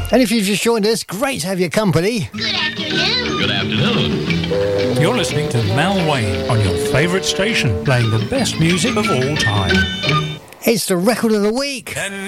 And if you've just joined us, great to have your company. Good afternoon. Good afternoon. You're listening to Mal Wayne on your favourite station, playing the best music of all time. It's the record of the week. And